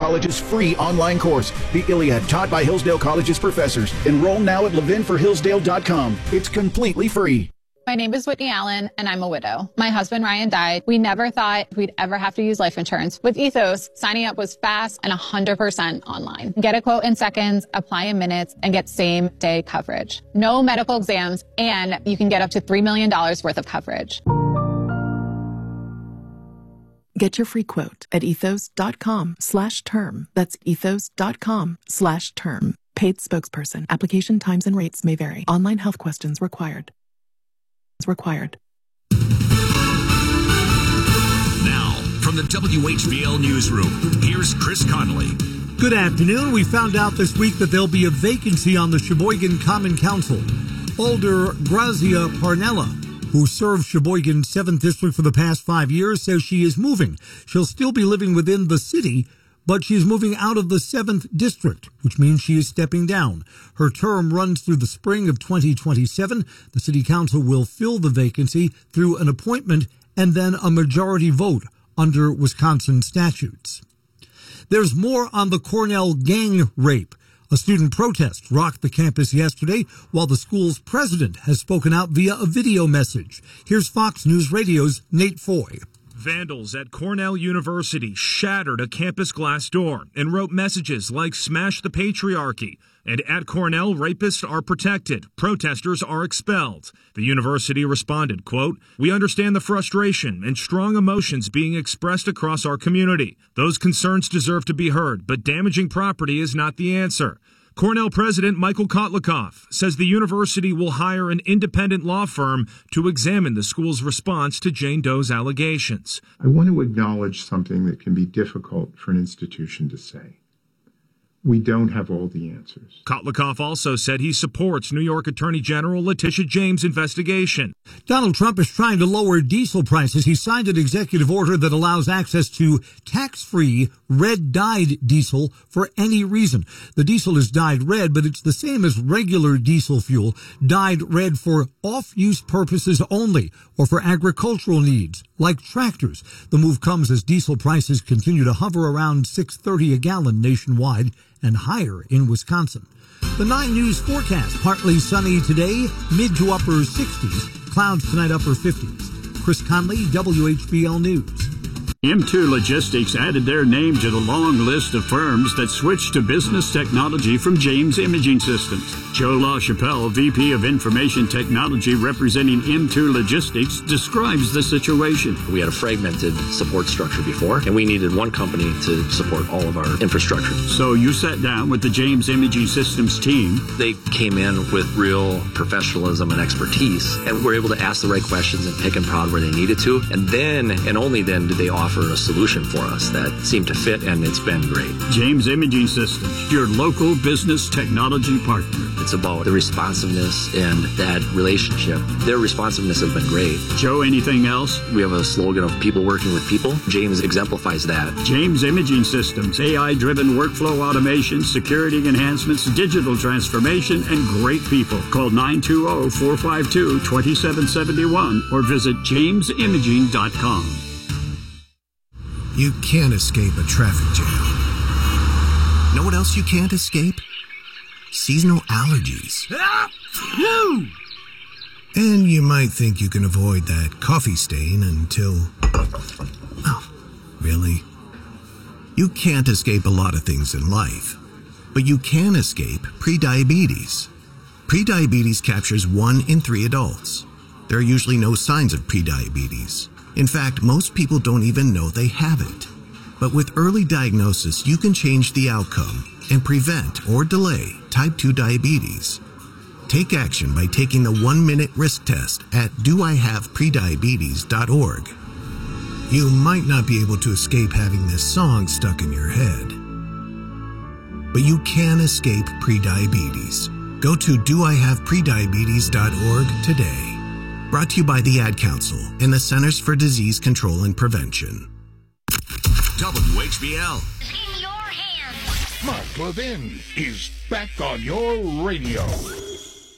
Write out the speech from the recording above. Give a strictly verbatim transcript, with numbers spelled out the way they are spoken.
College's free online course, The Iliad, taught by Hillsdale College's professors. Enroll now at levin for hillsdale dot com. It's completely free. My name is Whitney Allen, and I'm a widow. My husband, Ryan, died. We never thought we'd ever have to use life insurance. With Ethos, signing up was fast and one hundred percent online. Get a quote in seconds, apply in minutes, and get same-day coverage. No medical exams, and you can get up to three million dollars worth of coverage. Get your free quote at ethos.com slash term. That's ethos.com slash term. Paid spokesperson. Application times and rates may vary. Online health questions required. Required. Now, from the W H B L Newsroom, here's Chris Conley. Good afternoon. We found out this week that there'll be a vacancy on the Sheboygan Common Council. Alder Grazia Parnella, who served Sheboygan's seventh District for the past five years, says she is moving. She'll still be living within the city, but she is moving out of the seventh District, which means she is stepping down. Her term runs through the spring of twenty twenty-seven. The City Council will fill the vacancy through an appointment and then a majority vote under Wisconsin statutes. There's more on the Cornell gang rape. A student protest rocked the campus yesterday, while the school's president has spoken out via a video message. Here's Fox News Radio's Nate Foy. Vandals at Cornell University shattered a campus glass door and wrote messages like "Smash the patriarchy" and "At Cornell, rapists are protected. Protesters are expelled." The university responded, quote, "We understand the frustration and strong emotions being expressed across our community. Those concerns deserve to be heard, but damaging property is not the answer." Cornell President Michael Kotlikoff says the university will hire an independent law firm to examine the school's response to Jane Doe's allegations. I want to acknowledge something that can be difficult for an institution to say. We don't have all the answers. Kotlikoff also said he supports New York Attorney General Letitia James' investigation. Donald Trump is trying to lower diesel prices. He signed an executive order that allows access to tax-free red-dyed diesel for any reason. The diesel is dyed red, but it's the same as regular diesel fuel, dyed red for off-use purposes only or for agricultural needs, like tractors. The move comes as diesel prices continue to hover around six dollars and thirty cents a gallon nationwide and higher in Wisconsin. The nine News forecast, partly sunny today, mid to upper sixties, clouds tonight upper fifties. Chris Conley, W H B L News. M two Logistics added their name to the long list of firms that switched to business technology from James Imaging Systems. Joe LaChapelle, V P of Information Technology representing M two Logistics, describes the situation. We had a fragmented support structure before, and we needed one company to support all of our infrastructure. So you sat down with the James Imaging Systems team. They came in with real professionalism and expertise, and were able to ask the right questions and pick and prod where they needed to. And then, and only then, did they offer a solution for us that seemed to fit, and it's been great. James Imaging Systems, your local business technology partner. It's about the responsiveness and that relationship. Their responsiveness has been great. Joe, anything else? We have a slogan of people working with people. James exemplifies that. James Imaging Systems, A I-driven workflow automation, security enhancements, digital transformation, and great people. Call nine two zero, four five two, two seven seven one or visit james imaging dot com. You can't escape a traffic jam. Know what else you can't escape? Seasonal allergies. Ah! And you might think you can avoid that coffee stain until... Oh, really? You can't escape a lot of things in life, but you can escape prediabetes. Prediabetes captures one in three adults. There are usually no signs of prediabetes. In fact, most people don't even know they have it. But with early diagnosis, you can change the outcome and prevent or delay type two diabetes. Take action by taking the one-minute risk test at do I have prediabetes dot org. You might not be able to escape having this song stuck in your head, but you can escape prediabetes. Go to do I have prediabetes dot org today. Brought to you by the Ad Council and the Centers for Disease Control and Prevention. W H B L. Mark Levin is back on your radio.